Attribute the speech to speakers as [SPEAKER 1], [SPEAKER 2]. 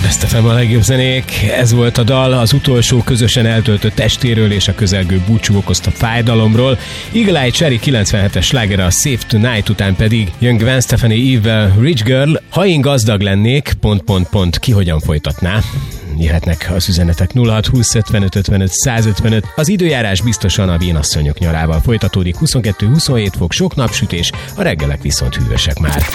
[SPEAKER 1] Best FM a legjobb zenék. Ez volt a dal az utolsó közösen eltöltött estéről és a közelgő búcsú okozta fájdalomról. Eagle Eye Cherry 97-es slágere a Save Tonight után pedig jön Gwen Stefani Eve-vel Rich Girl. Ha én gazdag lennék, ... ki hogyan folytatná? Jöhetnek az üzenetek 06 20 55 55 155. Az időjárás biztosan a vénasszonyok nyarával folytatódik. 22-27 fok, sok napsütés, a reggelek viszont hűvösek már.